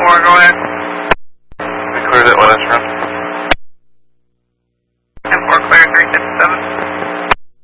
4, go ahead. We cleared it, let us run. 10-4, clear 357.